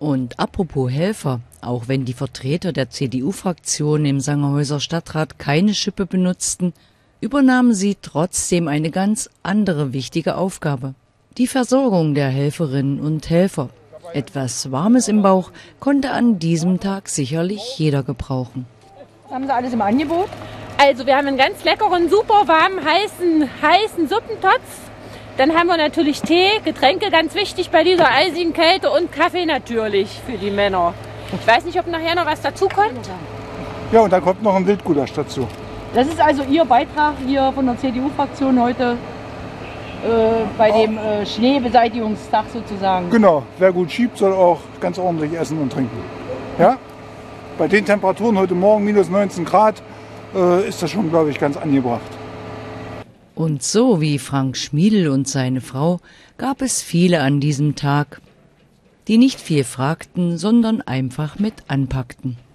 Und apropos Helfer, auch wenn die Vertreter der CDU-Fraktion im Sangerhäuser Stadtrat keine Schippe benutzten, übernahmen sie trotzdem eine ganz andere wichtige Aufgabe: die Versorgung der Helferinnen und Helfer. Etwas Warmes im Bauch konnte an diesem Tag sicherlich jeder gebrauchen. Was haben Sie alles im Angebot? Also wir haben einen ganz leckeren, super warmen, heißen Suppentopf. Dann haben wir natürlich Tee, Getränke, ganz wichtig bei dieser eisigen Kälte, und Kaffee natürlich für die Männer. Ich weiß nicht, ob nachher noch was dazu kommt. Ja, und da kommt noch ein Wildgulasch dazu. Das ist also Ihr Beitrag hier von der CDU-Fraktion heute bei dem Schneebeseitigungstag sozusagen. Genau, wer gut schiebt, soll auch ganz ordentlich essen und trinken. Ja? Bei den Temperaturen heute Morgen minus 19 Grad ist das schon, glaube ich, ganz angebracht. Und so wie Frank Schmiedl und seine Frau gab es viele an diesem Tag, die nicht viel fragten, sondern einfach mit anpackten.